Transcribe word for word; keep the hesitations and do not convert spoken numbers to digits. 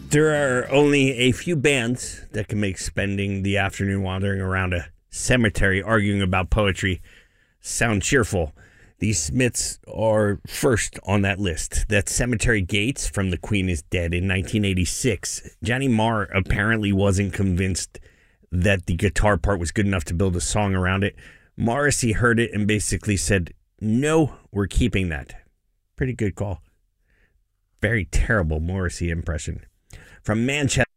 There are only a few bands that can make spending the afternoon wandering around a cemetery arguing about poetry sound cheerful. The Smiths are first on that list. That's Cemetery Gates from The Queen is Dead in nineteen eighty-six. Johnny Marr apparently wasn't convinced that the guitar part was good enough to build a song around it. Morrissey heard it and basically said, no, we're keeping that. Pretty good call. Very terrible Morrissey impression. From Manchester.